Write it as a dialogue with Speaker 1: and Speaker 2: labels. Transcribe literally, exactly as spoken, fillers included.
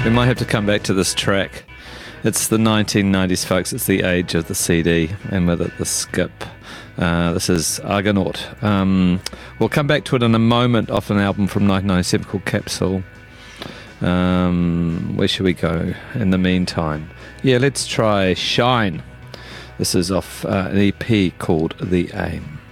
Speaker 1: We might have to come back to this track. It's the nineteen nineties, folks. It's the age of the C D, and with it, the skip. Uh, this is Argonaut. Um, we'll come back to it in a moment, off an album from nineteen ninety-seven called Capsule. Um, where should we go in the meantime? Yeah, let's try Shine. This is off uh, an E P called The Aim.